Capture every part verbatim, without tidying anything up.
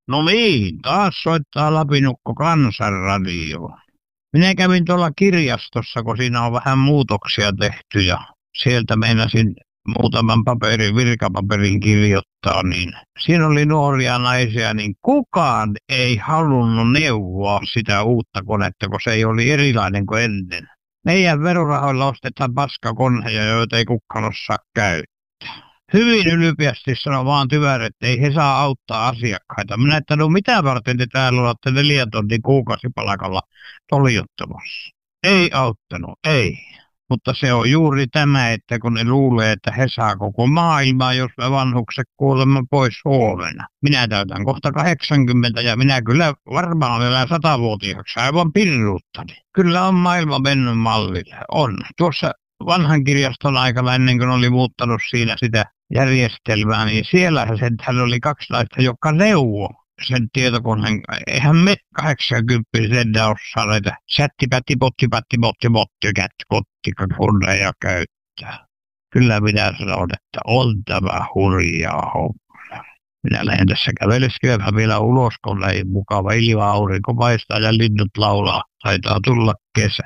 No niin, taas soittaa Lapinukko Kansanradio. Minä kävin tuolla kirjastossa, kun siinä on vähän muutoksia tehty ja sieltä meinasin muutaman paperin, virkapaperin kirjoittaa, niin siinä oli nuoria naisia, niin kukaan ei halunnut neuvoa sitä uutta konetta, kun se ei oli erilainen kuin ennen. Meidän verorahoilla ostetaan paskakoneja, joita ei kukaan osaa käyttää. Hyvin ylpeästi sanoi vaan tyvärä, että ei he saa auttaa asiakkaita. Minä että no mitä varten te täällä olette neljän tonnin kuukausipalkalla toljottamassa. Ei auttanut, ei. Mutta se on juuri tämä, että kun ne luulee, että he saa koko maailmaa, jos me vanhukset kuolemme pois huomenna. Minä täytän kohta kahdeksankymmentä ja minä kyllä varmaan elän satavuotiaaksi aivan pirruuttani. Kyllä on maailma mennyt mallille. On. Tuossa vanhan kirjaston aikana ennen kuin oli muuttanut siinä sitä järjestelmää, niin siellä hän oli kaksi naista, jotka neuvoi sen tietokoneen. Eihän me kahdeksankymmentä osaa näitä sättipatti, pottipatti, motti, motti, kätti, kotti, koneja käyttää. Kyllä minä sanon, että on tämä hurjaa homma. Minä lähden tässä käveleskelemään vielä ulos, kun ei mukava ilma, aurinko paistaa ja linnut laulaa. Taitaa tulla kesä.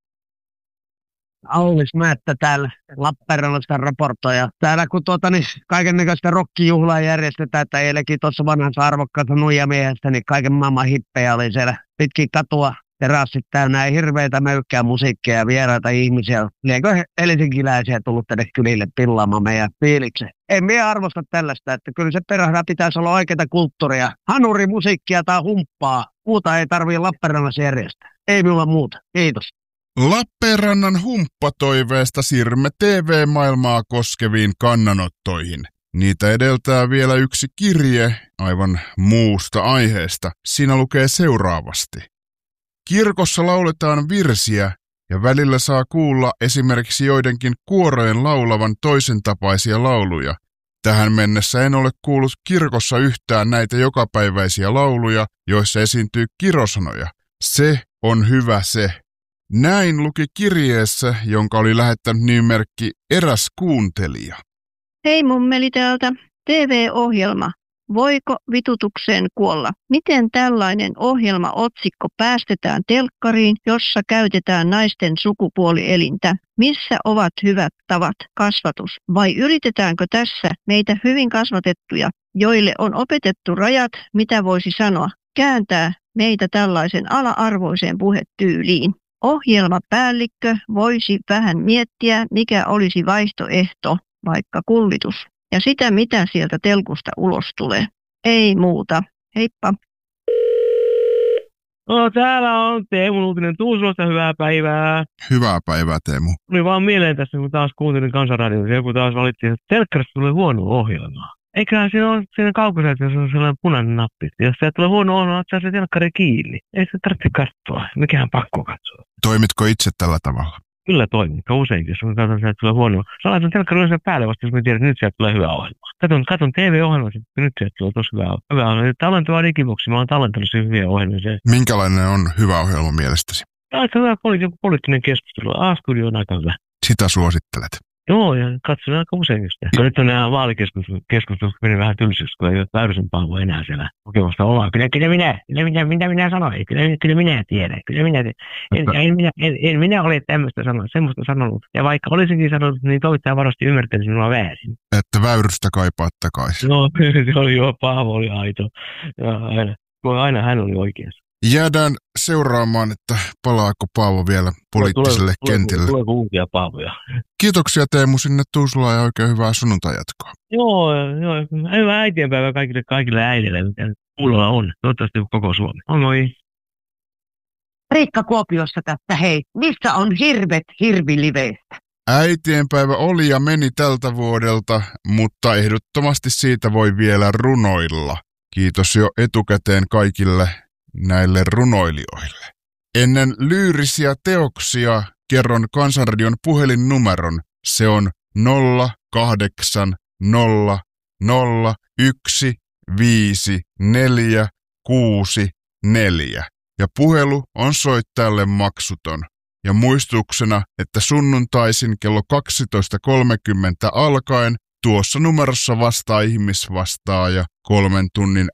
Aulis Määttä täällä Lappeenrannasta raportoja. Täällä kun tuota, niin kaikennäköistä rokkijuhlaa järjestetään, että eilenkin tuossa vanhassa arvokkaassa nuijamiehestä, niin kaiken maailman hippejä oli siellä pitkin katua. Terassit täynnä hirveitä möykkää musiikkia ja vieraita ihmisiä. Liekö helsinkiläisiä tullut tänne kylille pillaamaan meidän fiiliksen? En minä arvosta tällaista, että kyllä se perhana pitäisi olla oikeaa kulttuuria. Hanurimusiikkia tai humppaa. Muuta ei tarvitse Lappeenrannassa järjestää. Ei minulla muuta. Kiitos. Lappeenrannan humppatoiveesta siirrymme T V-maailmaa koskeviin kannanottoihin. Niitä edeltää vielä yksi kirje aivan muusta aiheesta. Siinä lukee seuraavasti. Kirkossa lauletaan virsiä ja välillä saa kuulla esimerkiksi joidenkin kuorojen laulavan toisen tapaisia lauluja. Tähän mennessä en ole kuullut kirkossa yhtään näitä jokapäiväisiä lauluja, joissa esiintyy kirosanoja. Se on hyvä se. Näin luki kirjeessä, jonka oli lähettänyt nimimerkki Eräs kuuntelija. Hei mummeli täältä. T V-ohjelma. Voiko vitutukseen kuolla? Miten tällainen ohjelmaotsikko päästetään telkkariin, jossa käytetään naisten sukupuolielintä? Missä ovat hyvät tavat, kasvatus? Vai yritetäänkö tässä meitä hyvin kasvatettuja, joille on opetettu rajat, mitä voisi sanoa, kääntää meitä tällaisen ala-arvoiseen puhetyyliin? Ohjelmapäällikkö voisi vähän miettiä, mikä olisi vaihtoehto, vaikka kullitus. Ja sitä, mitä sieltä telkusta ulos tulee. Ei muuta. Heippa. No, täällä on Teemu Uutinen Tuusulasta. Hyvää päivää. Hyvää päivää, Teemu. Tuli vaan mieleen tässä, kun taas kuuntelin Kansanradiota. Joku taas valittiin, että telkkarista tulee huono ohjelmaa. Eiköhän siinä ole siinä kaukosäätiössä, jos on sellainen punainen nappi. Jos sieltä tulee huono ohjelma, ottaa se telkkari kiinni. Ei se tarvitse katsoa. Mikähän pakko katsoa. Toimitko itse tällä tavalla? Kyllä toimin, useinkin, jos katson, että tulee huono. Sä laitan telkkari yleensä päälle vasta, jos mä tiedän, että nyt sieltä tulee hyvä ohjelma. Katon, katon T V-ohjelma, että nyt sieltä tulee tosi hyvä, hyvä ohjelma. Tallentua digiboksi, mä oon tallentanut sen hyviä ohjelmia. Minkälainen on hyvä ohjelma mielestäsi? Aika hyvä poli- poliittinen keskustelu. A-studio on aika hyvä. Sitä suosittelet. Joo, ja katson aika usein sitä. Kun nyt on nämä vaalikeskustelut, keskustelut meni vähän tylsiksi, kun ei ole Väyrysen Paavo enää siellä kokemasta omaa. Kyllä, kyllä minä, kyllä minä, mitä minä sanoin, kyllä, kyllä minä tiedän, kyllä minä tiedän. En, en, minä, en, en minä ole tämmöistä sanonut, semmoista sanonut. Ja vaikka olisinkin sanonut, niin toimittaja varmasti ymmärtäisi minua väärin. Että Väyrystä kaipaa takaisin. No, se oli jo, Paavo oli aito. Ja aina, aina hän oli oikeassa. Jäädään seuraamaan, että palaako Paavo vielä poliittiselle tule, kentille. Tulee uusia Paavoja. Kiitoksia Teemu sinne Tuusulaan ja oikein hyvää sunnuntai-jatkoa. Joo, joo, hyvää äitienpäivää kaikille, kaikille äidille, mitä kuulolla on. Toivottavasti koko Suomi. On moi. Riikka Kuopiossa tästä, hei. Missä on hirvet hirviliveistä? Äitienpäivä oli ja meni tältä vuodelta, mutta ehdottomasti siitä voi vielä runoilla. Kiitos jo etukäteen kaikille näille runoilijoille. Ennen lyyrisiä teoksia kerron Kansanradion puhelinnumeron. Se on nolla kahdeksan nolla nolla yksi viisi neljä kuusi neljä. Ja puhelu on soittajalle maksuton. Ja muistuksena, että sunnuntaisin kello kaksitoista kolmekymmentä alkaen tuossa numerossa vastaa ihmisvastaaja kolmen tunnin